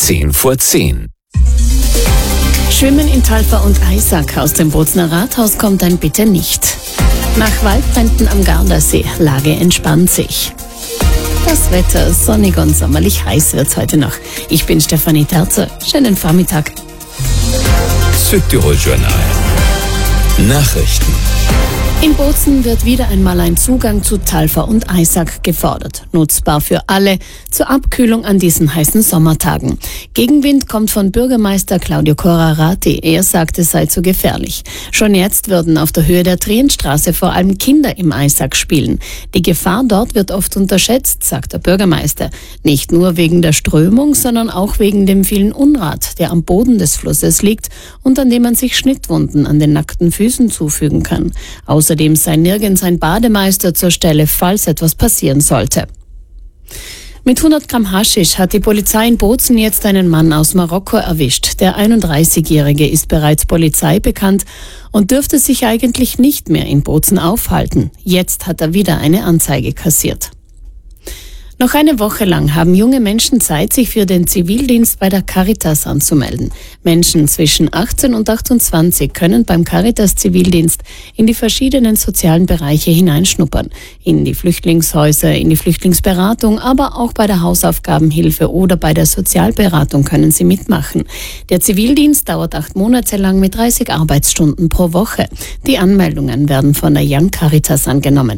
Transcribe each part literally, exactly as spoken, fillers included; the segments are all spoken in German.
zehn vor zehn. Schwimmen in Talfer und Eisack. Aus dem Bozner Rathaus kommt ein Bitte nicht. Nach Waldbränden am Gardasee. Lage entspannt sich. Das Wetter, sonnig und sommerlich heiß wird's heute noch. Ich bin Stefanie Terzer. Schönen Vormittag. Südtirol Journal. Nachrichten. In Bozen wird wieder einmal ein Zugang zu Talfer und Eisack gefordert. Nutzbar für alle, zur Abkühlung an diesen heißen Sommertagen. Gegenwind kommt von Bürgermeister Claudio Corrarati. Er sagt, es sei zu gefährlich. Schon jetzt würden auf der Höhe der Trienstraße vor allem Kinder im Eisack spielen. Die Gefahr dort wird oft unterschätzt, sagt der Bürgermeister. Nicht nur wegen der Strömung, sondern auch wegen dem vielen Unrat, der am Boden des Flusses liegt und an dem man sich Schnittwunden an den nackten Füßen zufügen kann. Außerdem sei nirgends ein Bademeister zur Stelle, falls etwas passieren sollte. Mit hundert Gramm Haschisch hat die Polizei in Bozen jetzt einen Mann aus Marokko erwischt. Der einunddreißigjährige ist bereits Polizei bekannt und dürfte sich eigentlich nicht mehr in Bozen aufhalten. Jetzt hat er wieder eine Anzeige kassiert. Noch eine Woche lang haben junge Menschen Zeit, sich für den Zivildienst bei der Caritas anzumelden. Menschen zwischen achtzehn und achtundzwanzig können beim Caritas-Zivildienst in die verschiedenen sozialen Bereiche hineinschnuppern. In die Flüchtlingshäuser, in die Flüchtlingsberatung, aber auch bei der Hausaufgabenhilfe oder bei der Sozialberatung können sie mitmachen. Der Zivildienst dauert acht Monate lang mit dreißig Arbeitsstunden pro Woche. Die Anmeldungen werden von der Young Caritas angenommen.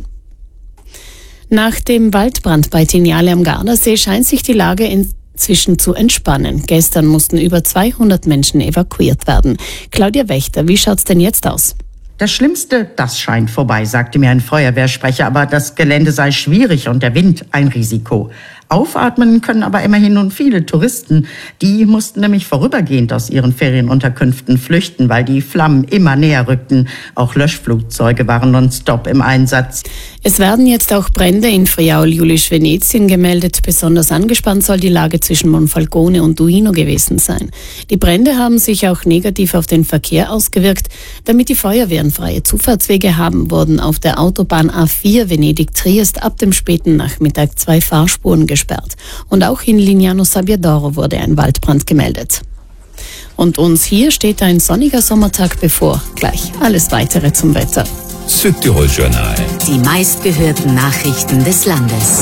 Nach dem Waldbrand bei Tinjale am Gardasee scheint sich die Lage inzwischen zu entspannen. Gestern mussten über zweihundert Menschen evakuiert werden. Claudia Wächter, wie schaut's denn jetzt aus? Das Schlimmste, das scheint vorbei, sagte mir ein Feuerwehrsprecher, aber das Gelände sei schwierig und der Wind ein Risiko. Aufatmen können aber immerhin nun viele Touristen. Die mussten nämlich vorübergehend aus ihren Ferienunterkünften flüchten, weil die Flammen immer näher rückten. Auch Löschflugzeuge waren nonstop im Einsatz. Es werden jetzt auch Brände in Friaul, Julisch, Venetien gemeldet. Besonders angespannt soll die Lage zwischen Monfalcone und Duino gewesen sein. Die Brände haben sich auch negativ auf den Verkehr ausgewirkt. Damit die Feuerwehren freie Zufahrtswege haben, wurden auf der Autobahn A vier Venedig-Triest ab dem späten Nachmittag zwei Fahrspuren gesperrt. Und auch in Lignano Sabbiadoro wurde ein Waldbrand gemeldet. Und uns hier steht ein sonniger Sommertag bevor. Gleich alles Weitere zum Wetter. Südtirol Journal. Die meistgehörten Nachrichten des Landes.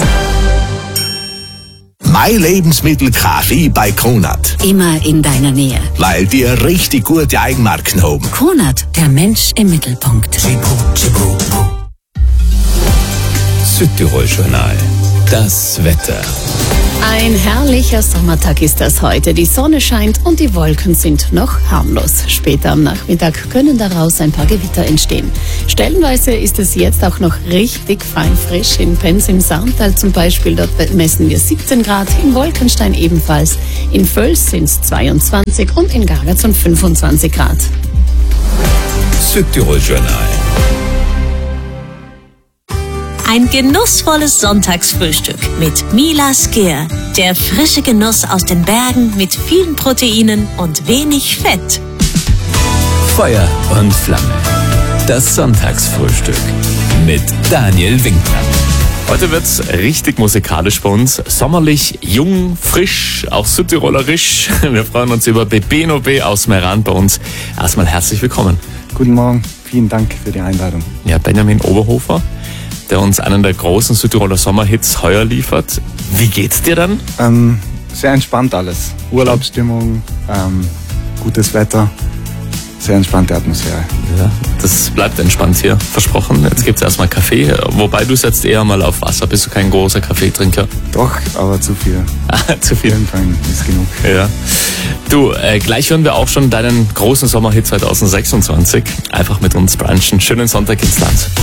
Mein Lebensmittel Kaffee bei Kronat. Immer in deiner Nähe. Weil die richtig gute Eigenmarken haben. Kronat, der Mensch im Mittelpunkt. Südtirol Journal. Das Wetter. Ein herrlicher Sommertag ist das heute. Die Sonne scheint und die Wolken sind noch harmlos. Später am Nachmittag können daraus ein paar Gewitter entstehen. Stellenweise ist es jetzt auch noch richtig fein frisch. In Penz im Sarntal zum Beispiel, dort messen wir siebzehn Grad, in Wolkenstein ebenfalls. In Völs sind es zweiundzwanzig und in Gargazon fünfundzwanzig Grad. Südtirol Journal. Ein genussvolles Sonntagsfrühstück mit Milas Gär. Der frische Genuss aus den Bergen mit vielen Proteinen und wenig Fett. Feuer und Flamme. Das Sonntagsfrühstück mit Daniel Winkler. Heute wird's richtig musikalisch bei uns. Sommerlich, jung, frisch, auch südtirolerisch. Wir freuen uns über Bebeno B aus Meran bei uns. Erstmal herzlich willkommen. Guten Morgen, vielen Dank für die Einladung. Ja, Benjamin Oberhofer, der uns einen der großen Südtiroler Sommerhits heuer liefert. Wie geht's dir dann? Ähm, sehr entspannt alles. Urlaubsstimmung, ähm, gutes Wetter, sehr entspannte Atmosphäre. Ja, das bleibt entspannt hier, versprochen. Jetzt gibt's erstmal Kaffee, wobei du setzt eher mal auf Wasser. Bist du kein großer Kaffeetrinker? Doch, aber zu viel. Ah, zu viel. Irgendwann ist genug. Ja. Du, äh, gleich hören wir auch schon deinen großen Sommerhit zwanzig sechsundzwanzig. Einfach mit uns brunchen. Schönen Sonntag ins Land.